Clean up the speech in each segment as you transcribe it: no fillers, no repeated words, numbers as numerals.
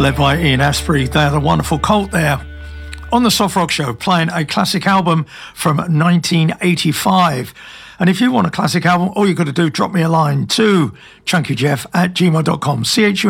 led by Ian Astbury. They had a wonderful cult there on the Soft Rock Show, playing a classic album from 1985. And if you want a classic album, all you've got to do, drop me a line to chunkyjeff@gmail.com,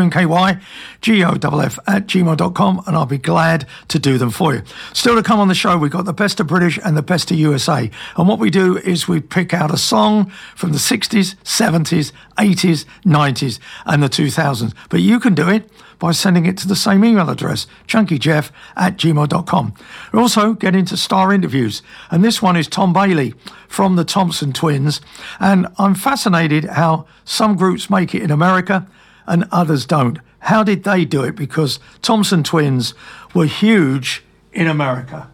CHUNKYGOFF@gmail.com, and I'll be glad to do them for you. Still to come on the show, we've got the best of British and the best of USA. And what we do is we pick out a song from the 60s, 70s, 80s, 90s, and the 2000s. But you can do it by sending it to the same email address, chunkyjeff@gmail.com. We also get into star interviews, and this one is Tom Bailey from the Thompson Twins, and I'm fascinated how some groups make it in America and others don't. How did they do it? Because Thompson Twins were huge in America.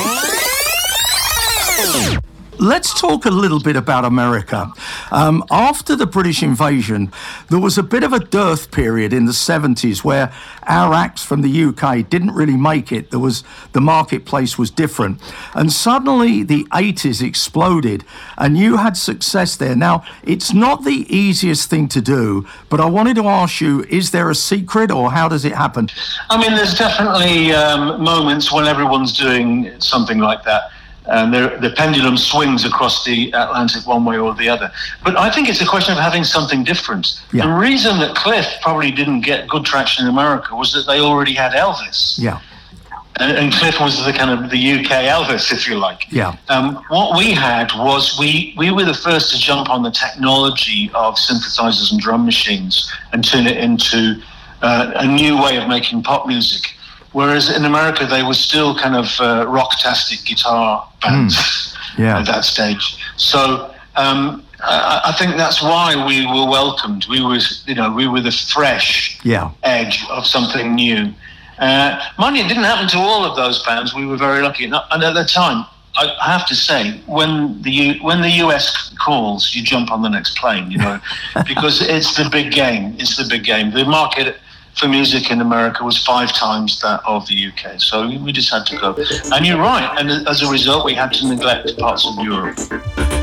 Let's talk a little bit about America. After the British invasion, there was a bit of a dearth period in the 70s where our acts from the UK didn't really make it. The marketplace was different. And suddenly the 80s exploded and you had success there. Now, it's not the easiest thing to do, but I wanted to ask you, is there a secret or how does it happen? I mean, there's definitely moments when everyone's doing something like that. And the pendulum swings across the Atlantic one way or the other. But I think it's a question of having something different. Yeah. The reason that Cliff probably didn't get good traction in America was that they already had Elvis. Yeah. And Cliff was the kind of the UK Elvis, if you like. Yeah. What we had was we were the first to jump on the technology of synthesizers and drum machines and turn it into a new way of making pop music. Whereas in America, they were still kind of rock-tastic guitar bands at that stage. So I think that's why we were welcomed. We were the fresh edge of something new. Mind you, it didn't happen to all of those bands. We were very lucky. And at the time, I have to say, when the US calls, you jump on the next plane, because it's the big game. It's the big game. The market for music in America was 5 times that of the UK. So we just had to go. And you're right. And as a result, we had to neglect parts of Europe.